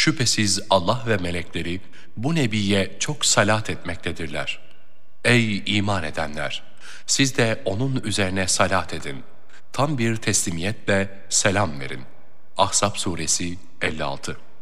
Şüphesiz Allah ve melekleri bu nebiye çok salat etmektedirler. Ey iman edenler! Siz de onun üzerine salat edin. Tam bir teslimiyetle selam verin. Ahzab suresi 56.